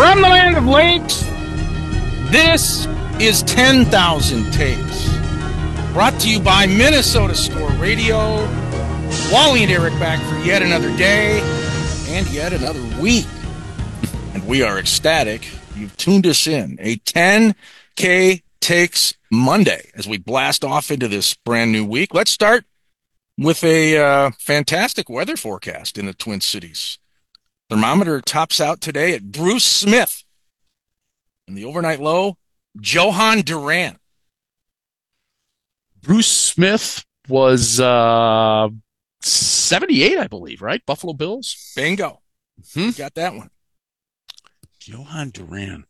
From the land of lakes, this is 10,000 Takes. Brought to you by Minnesota Store Radio. Wally and Eric back for yet another day and yet another week. And we are ecstatic. You've tuned us in. A 10K Takes Monday as we blast off into this brand new week. Let's start with a fantastic weather forecast in the Twin Cities. Thermometer tops out today at Bruce Smith. And the overnight low, Johan Duran. Bruce Smith was 78, I believe, right? Buffalo Bills. Bingo. Got that one. Johan Duran.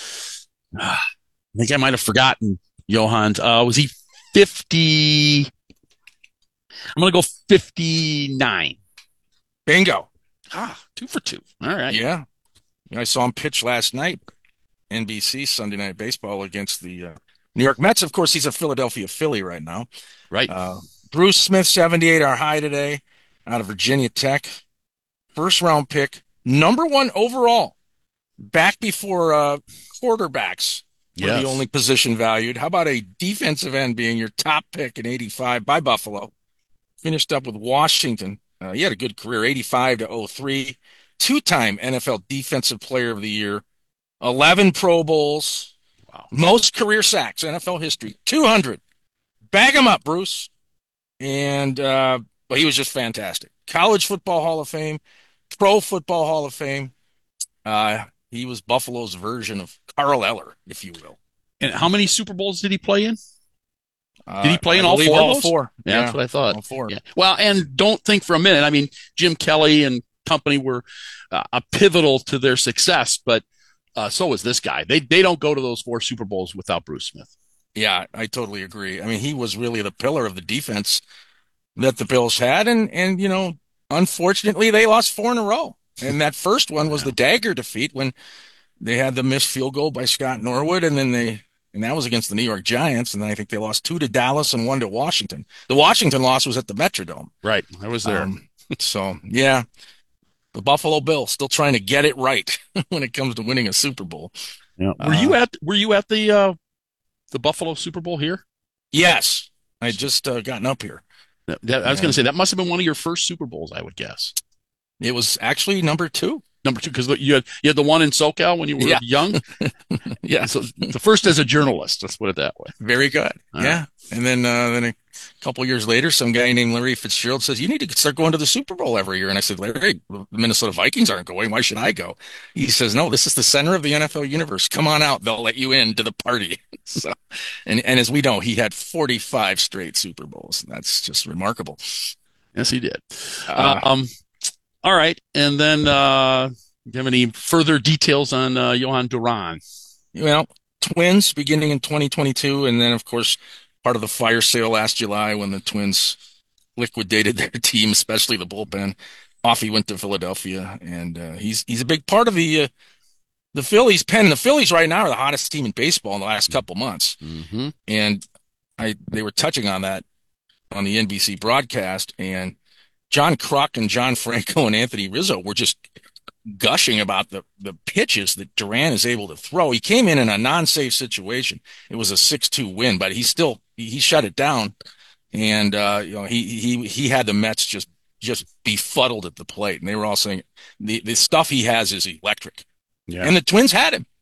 I think I might have forgotten Johan. Was he 50? I'm going to go 59. Bingo. 2 for 2. All right. Yeah. I saw him pitch last night. NBC Sunday Night Baseball against the New York Mets. Of course, he's a Philadelphia Philly right now. Right. Bruce Smith, 78, our high today, out of Virginia Tech. First round pick, number 1 overall. Back before quarterbacks were the only position valued. How about a defensive end being your top pick in 85 by Buffalo? Finished up with Washington. He had a good career, 85 to 03. Two-time NFL Defensive Player of the Year. 11 Pro Bowls. Wow. Most career sacks, NFL history. 200. Bag him up, Bruce. And but he was just fantastic. College Football Hall of Fame. Pro Football Hall of Fame. He was Buffalo's version of Carl Eller, if you will. And how many Super Bowls did he play in? Did he play in all 4 of those? 4. Yeah, that's what I thought. All 4. Yeah. Well, and don't think for a minute. I mean, Jim Kelly and company were a pivotal to their success, but so was this guy. They don't go to those 4 Super Bowls without Bruce Smith. Yeah, I totally agree. I mean, he was really the pillar of the defense that the Bills had, and you know, unfortunately, they lost 4 in a row. And that first one was the dagger defeat when they had the missed field goal by Scott Norwood, and then that was against the New York Giants, and then I think they lost 2 to Dallas and 1 to Washington. The Washington loss was at the Metrodome. Right, I was there. So yeah, the Buffalo Bills still trying to get it right when it comes to winning a Super Bowl. Yeah. Were you at the Buffalo Super Bowl here? Yes, I just gotten up here. I was going to say that must have been one of your first Super Bowls, I would guess. It was actually number 2. Number 2, because you had the one in SoCal when you were young. Yeah. So the first as a journalist, let's put it that way. Very good. All yeah. right. And then a couple years later, some guy named Larry Fitzgerald says, you need to start going to the Super Bowl every year. And I said, Larry, the Minnesota Vikings aren't going. Why should I go? He says, no, this is the center of the NFL universe. Come on out. They'll let you in to the party. So, and as we know, he had 45 straight Super Bowls. That's just remarkable. Yes, he did. All right. And then, do you have any further details on Johan Duran? Well, Twins beginning in 2022. And then, of course, part of the fire sale last July when the Twins liquidated their team, especially the bullpen. Off he went to Philadelphia. And he's a big part of the Phillies pen. The Phillies right now are the hottest team in baseball in the last couple months. Mm-hmm. And they were touching on that on the NBC broadcast. And John Kruk and John Franco and Anthony Rizzo were just gushing about the pitches that Duran is able to throw. He came in a non-safe situation. It was a 6-2 win, but he shut it down. And, he had the Mets just befuddled at the plate. And they were all saying the stuff he has is electric. Yeah. And the Twins had him.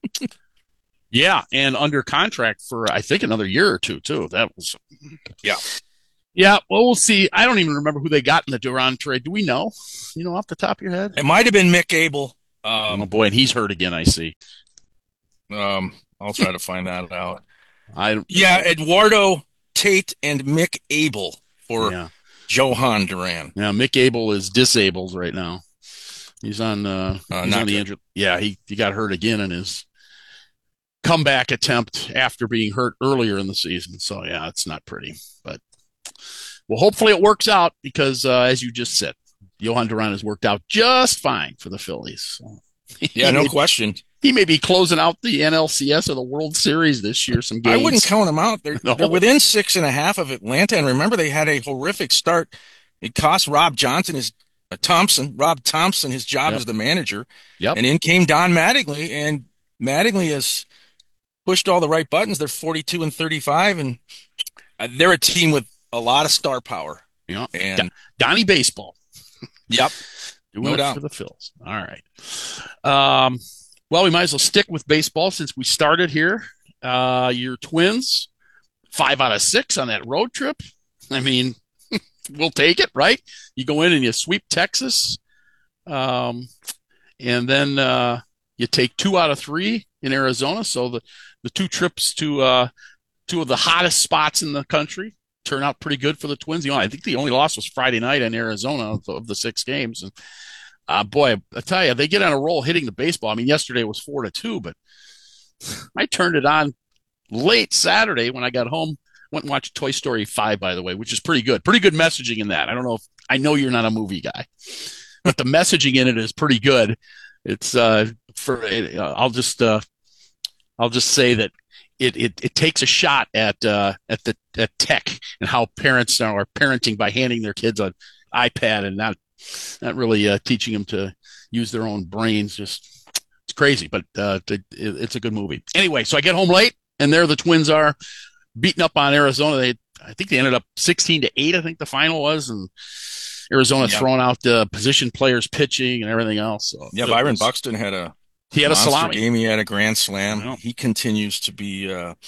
Yeah. And under contract for, I think, another year or two, too. That was. Yeah. Yeah, well, we'll see. I don't even remember who they got in the Duran trade. Do we know? You know, off the top of your head? It might have been Mick Abel. Oh, boy, and he's hurt again, I see. I'll try to find that out. Yeah, Eduardo Tate and Mick Abel for Johan Duran. Yeah, Mick Abel is disabled right now. He's on the injury. Yeah, he got hurt again in his comeback attempt after being hurt earlier in the season. So, yeah, it's not pretty, but. Well, hopefully it works out because, as you just said, Johan Duran has worked out just fine for the Phillies. So yeah, no question. He may be closing out the NLCS or the World Series this year. Some games. I wouldn't count them out. They're within 6.5 of Atlanta. And remember, they had a horrific start. It cost Rob Johnson his Rob Thompson, his job as the manager. Yep. And in came Don Mattingly, and Mattingly has pushed all the right buttons. They're 42-35, and they're a team with a lot of star power. Yeah. And Donnie Baseball. Yep. No doubt. For the Phils. All right. Well, we might as well stick with baseball since we started here. Your Twins, 5 out of 6 on that road trip. I mean, we'll take it, right? You go in and you sweep Texas. And then you take 2 out of 3 in Arizona. So the 2 trips to 2 of the hottest spots in the country turn out pretty good for the Twins. I think the only loss was Friday night in Arizona of the 6 games. And boy, I tell you, they get on a roll hitting the baseball. I mean, yesterday was 4-2, but I turned it on late Saturday when I got home. Went and watched Toy Story 5, by the way, which is pretty good. Pretty good messaging in that. I know you're not a movie guy, but the messaging in it is pretty good. It's I'll just say that it takes a shot at tech and how parents are parenting by handing their kids an iPad and not really teaching them to use their own brains. Just it's crazy, but it's a good movie. Anyway, so I get home late, and there the Twins are beating up on Arizona. I think they ended up 16-8. I think the final was, and Arizona throwing out the position players pitching and everything else. So Byron Buxton had a salami game. He had a grand slam. He continues to be,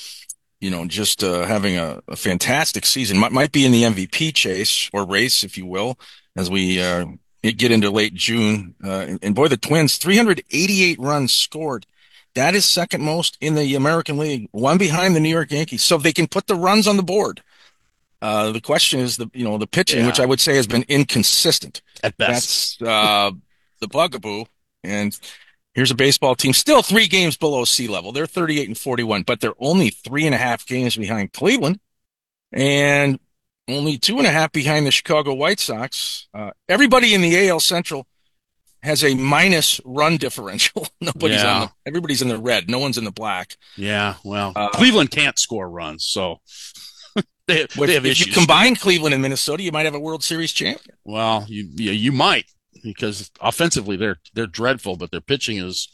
just having a fantastic season. Might be in the MVP chase or race, if you will, as we get into late June. And boy, the Twins, 388 runs scored. That is second most in the American League, one behind the New York Yankees. So they can put the runs on the board. The question is the pitching, which I would say has been inconsistent at best. That's the bugaboo. And here's a baseball team still 3 games below sea level. They're 38-41, but they're only 3.5 games behind Cleveland and only 2.5 behind the Chicago White Sox. Everybody in the AL Central has a minus run differential. Everybody's in the red. No one's in the black. Yeah. Well, Cleveland can't score runs, so they have issues. If you combine Cleveland and Minnesota, you might have a World Series champion. Well, you might, because offensively they're dreadful, but their pitching is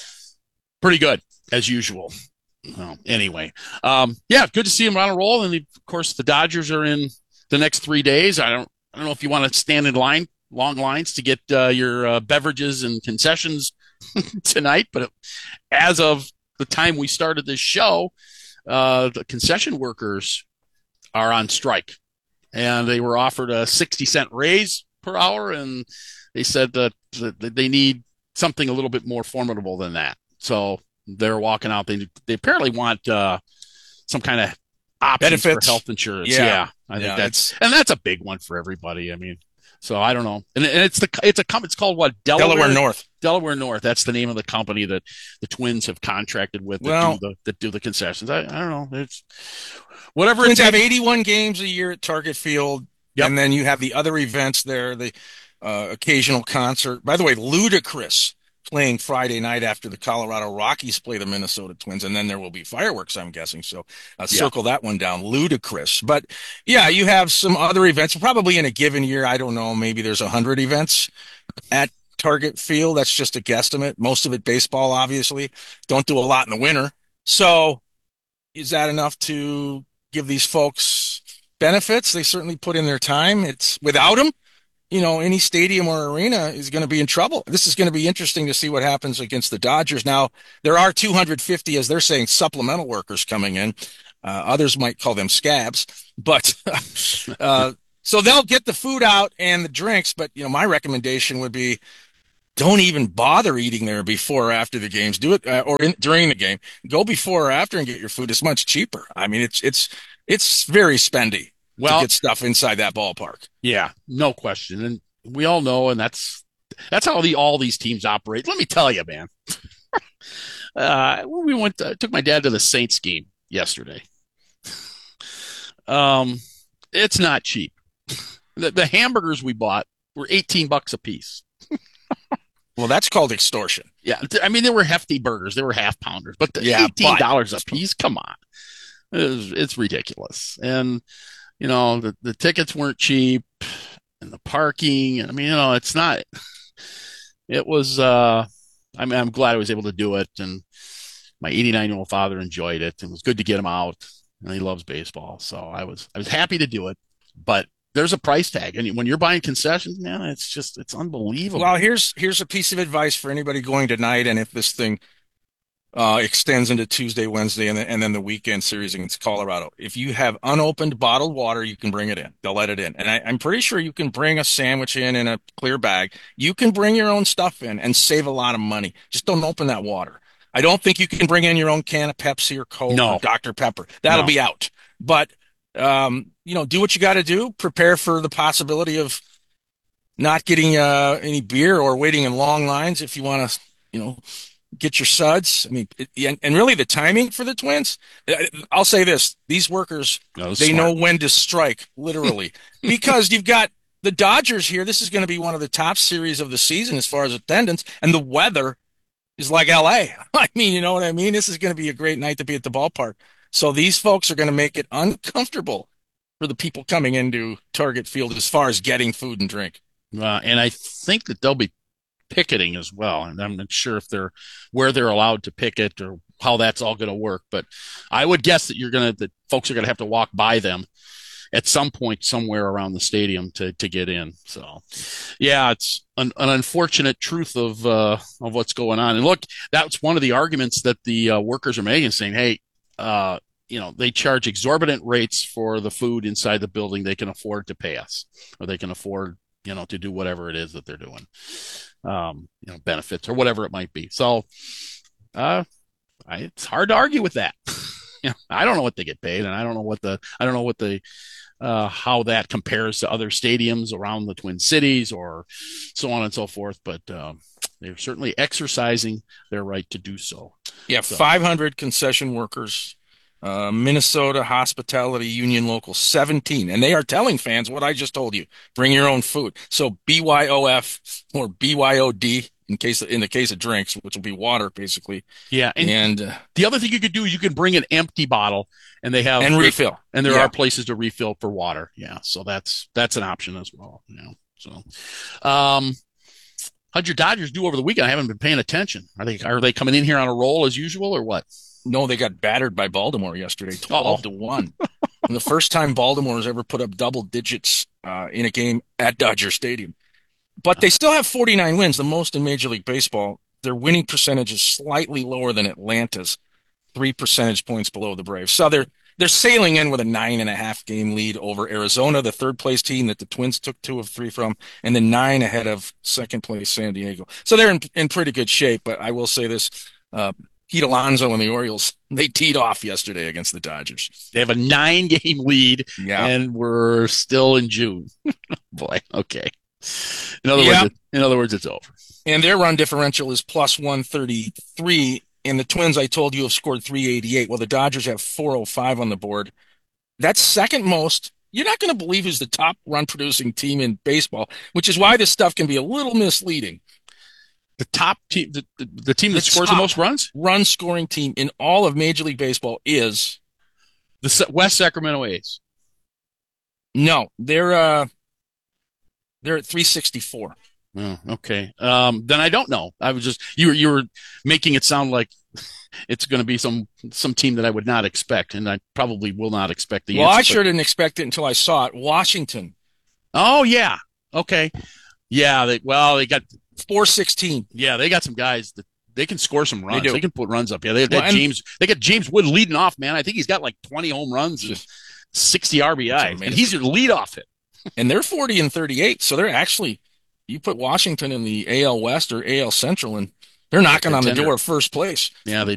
pretty good as usual. Well, anyway, good to see them on a roll. And of course, the Dodgers are in the next 3 days. I don't know if you want to stand in long lines to get your beverages and concessions tonight, but as of the time we started this show, the concession workers are on strike, and they were offered a 60-cent raise per hour, and they said that they need something a little bit more formidable than that. So they're walking out. They apparently want some kind of options benefits for health insurance. Yeah, I think that's a big one for everybody. I mean, so I don't know. And it's called what? Delaware North. Delaware North. That's the name of the company that the Twins have contracted with that do the concessions. I don't know. It's whatever. Twins have 81 games a year at Target Field. Yep. And then you have the other events there, the occasional concert. By the way, Ludacris playing Friday night after the Colorado Rockies play the Minnesota Twins, and then there will be fireworks, I'm guessing. So circle that one down, Ludacris. But yeah, you have some other events, probably in a given year. I don't know, maybe there's 100 events at Target Field. That's just a guesstimate. Most of it baseball, obviously. Don't do a lot in the winter. So is that enough to give these folks benefits? They certainly put in their time. It's without them, any stadium or arena is going to be in trouble. This is going to be interesting to see what happens against the Dodgers. Now, there are 250, as they're saying, supplemental workers coming in. Others might call them scabs, but so they'll get the food out and the drinks. But, my recommendation would be don't even bother eating there before or after the games. Do it during the game. Go before or after and get your food. It's much cheaper. I mean, it's very spendy. To get stuff inside that ballpark. Yeah, no question. And we all know, and that's how all these teams operate. Let me tell you, man. We took my dad to the Saints game yesterday. It's not cheap. The hamburgers we bought were $18 a piece. Well, that's called extortion. Yeah, I mean, they were hefty burgers. They were half pounders, but $18 a piece. Come on, it's ridiculous. And the tickets weren't cheap. and the parking. I mean, it's not. It was. I mean, I'm glad I was able to do it, and my 89-year-old father enjoyed it, and it was good to get him out. And he loves baseball, so I was happy to do it. But there's a price tag, and when you're buying concessions, man, it's unbelievable. Well, here's a piece of advice for anybody going tonight, and if this thing extends into Tuesday, Wednesday, and then the weekend series against Colorado. If you have unopened bottled water, you can bring it in. They'll let it in. And I'm pretty sure you can bring a sandwich in a clear bag. You can bring your own stuff in and save a lot of money. Just don't open that water. I don't think you can bring in your own can of Pepsi or Coke or Dr. Pepper. That'll be out. But, do what you got to do. Prepare for the possibility of not getting any beer or waiting in long lines if you want to, get your suds. I mean, and really the timing for the Twins, I'll say this, these workers, they know when to strike, literally, because you've got the Dodgers here. This is going to be one of the top series of the season as far as attendance, and the weather is like LA. I mean, you know what I mean? This is going to be a great night to be at the ballpark. So these folks are going to make it uncomfortable for the people coming into Target Field as far as getting food and drink. And I think that they'll be picketing as well, and I'm not sure if where they're allowed to picket or how that's all going to work, but I would guess that folks are going to have to walk by them at some point somewhere around the stadium to get in. So yeah, it's an unfortunate truth of what's going on. And look, that's one of the arguments that the workers are making, saying, hey, they charge exorbitant rates for the food inside the building. They can afford to pay us, or they can afford to do whatever it is that they're doing. Benefits or whatever it might be. So, it's hard to argue with that. I don't know what they get paid, and I don't know what how that compares to other stadiums around the Twin Cities or so on and so forth. But they're certainly exercising their right to do so. Yeah, 500 concession workers. Minnesota Hospitality Union Local 17, and they are telling fans what I just told you: bring your own food. So BYOF or BYOD in the case of drinks, which will be water basically. Yeah, and the other thing you could do is you can bring an empty bottle, and they have refill, and there are places to refill for water. Yeah, so that's an option as well. So how'd your Dodgers do over the weekend? I haven't been paying attention. Are they coming in here on a roll as usual, or what? No, they got battered by Baltimore yesterday, 12-1. And the first time Baltimore has ever put up double digits in a game at Dodger Stadium. But they still have 49 wins, the most in Major League Baseball. Their winning percentage is slightly lower than Atlanta's, 3 percentage points below the Braves. So they're sailing in with a 9.5 game lead over Arizona, the third place team that the Twins took 2 of 3 from, and then 9 ahead of second place San Diego. So they're in pretty good shape. But I will say this. Pete Alonso and the Orioles, they teed off yesterday against the Dodgers. They have a 9-game lead, and we're still in June. Boy, okay. In other words, it's over. And their run differential is plus 133, and the Twins, I told you, have scored 388. Well, the Dodgers have 405 on the board. That's second most. You're not going to believe who's the top run-producing team in baseball, which is why this stuff can be a little misleading. The top team, the team that scores the most runs? Run-scoring team in all of Major League Baseball is the West Sacramento A's. No, they're at 364. Oh, okay. Then I don't know. I was just you were making it sound like it's going to be some team that I would not expect, and I probably will not expect the. Well, I sure didn't expect it until I saw it. Washington. Oh yeah. Okay. Yeah. They got 416. Yeah, they got some guys that they can score some runs. They can put runs up. Yeah, they got James Wood leading off, man. I think he's got like 20 home runs and 60 RBI, and he's your leadoff hit. And they're 40 and 38, so they're actually, you put Washington in the AL West or AL Central, and they're knocking on the door of first place. Yeah, they